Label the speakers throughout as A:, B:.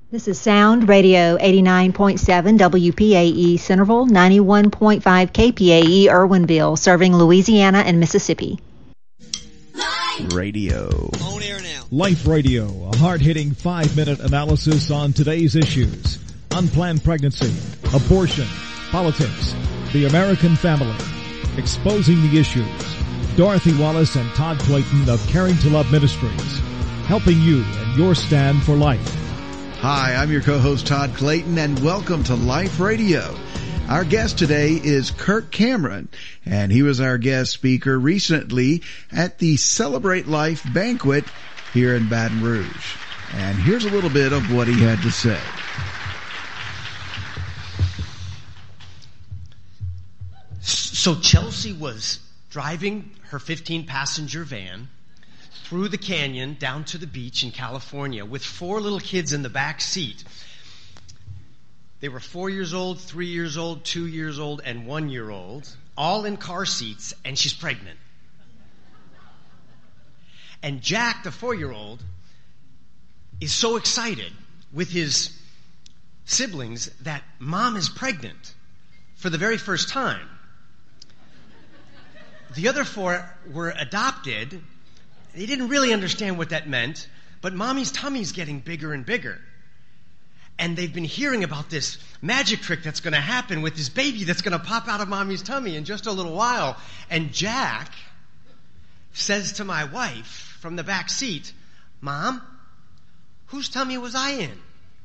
A: This is Sound Radio 89.7 WPAE Centerville, 91.5 KPAE Irwinville, serving Louisiana and Mississippi.
B: Radio.
C: On air now.
D: Life Radio, a hard-hitting 5-minute analysis on today's issues. Unplanned pregnancy, abortion, politics, the American family. Exposing the issues. Dorothy Wallace and Todd Clayton of Caring to Love Ministries. Helping you in your stand for life.
B: Hi, I'm your co-host Todd Clayton, and welcome to Life Radio. Our guest today is Kirk Cameron, and he was our guest speaker recently at the Celebrate Life banquet here in Baton Rouge. And here's a little bit of what he had to say.
C: So Chelsea was driving her 15-passenger van through the canyon down to the beach in California with 4 little kids in the back seat. They were 4 years old, 3 years old, 2 years old, and 1 year old, all in car seats, and she's pregnant. And Jack, the 4-year-old, is so excited with his siblings that mom is pregnant for the very first time. The other 4 were adopted. They didn't really understand what that meant, but mommy's tummy's getting bigger and bigger. And they've been hearing about this magic trick that's going to happen with this baby that's going to pop out of mommy's tummy in just a little while. And Jack says to my wife from the back seat, "Mom, whose tummy was I in?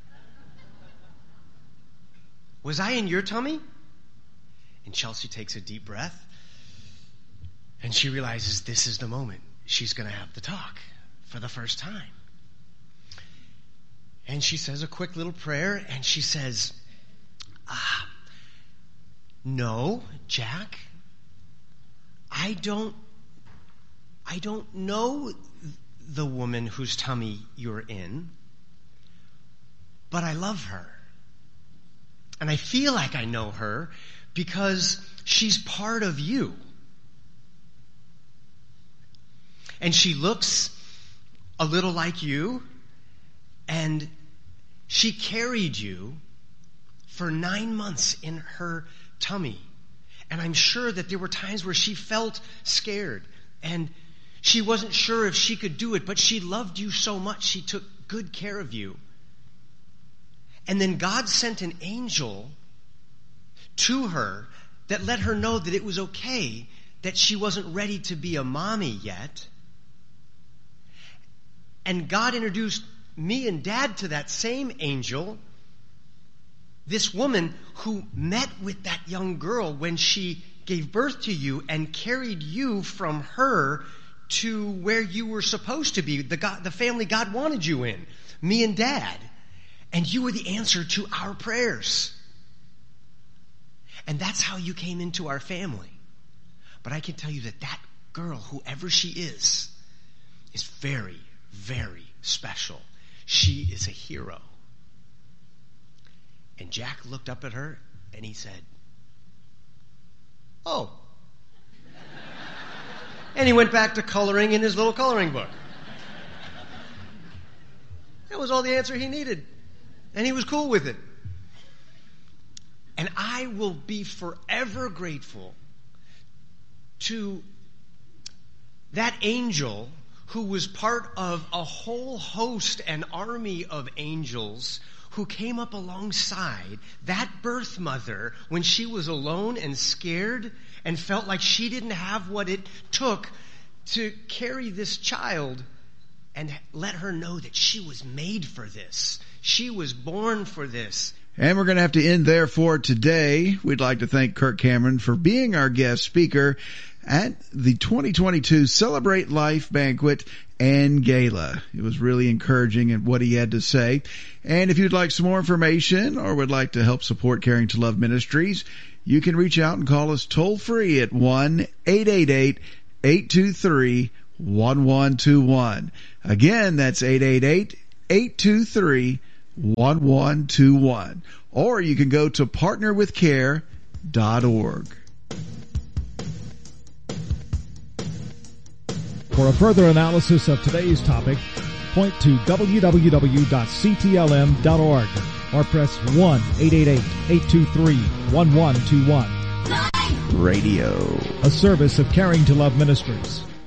C: Was I in your tummy?" And Chelsea takes a deep breath, and she realizes this is the moment she's going to have the talk for the first time. And she says a quick little prayer, and she says, "No, Jack, I don't know the woman whose tummy you're in, but I love her. And I feel like I know her because she's part of you. And she looks a little like you, and she carried you for 9 months in her tummy. And I'm sure that there were times where she felt scared, and she wasn't sure if she could do it, but she loved you so much, she took good care of you. And then God sent an angel to her that let her know that it was okay, that she wasn't ready to be a mommy yet. And God introduced me and Dad to that same angel, this woman who met with that young girl when she gave birth to you and carried you from her to where you were supposed to be, the family God wanted you in, me and Dad. And you were the answer to our prayers. And that's how you came into our family. But I can tell you that that girl, whoever she is very, very special. She is a hero." And Jack looked up at her and he said, "Oh." And he went back to coloring in his little coloring book. That was all the answer he needed. And he was cool with it. And I will be forever grateful to that angel who was part of a whole host, an army of angels who came up alongside that birth mother when she was alone and scared and felt like she didn't have what it took to carry this child, and let her know that she was made for this. She was born for this.
B: And we're going to have to end there for today. We'd like to thank Kirk Cameron for being our guest speaker at the 2022 Celebrate Life banquet and gala. It was really encouraging in what he had to say. And if you'd like some more information or would like to help support Caring to Love Ministries, you can reach out and call us toll free at 1-888-823-1121. Again, that's 888-823-1121. Or you can go to partnerwithcare.org.
D: For a further analysis of today's topic, point to www.ctlm.org or press 1-888-823-1121.
B: Radio.
D: A service of Caring to Love Ministries.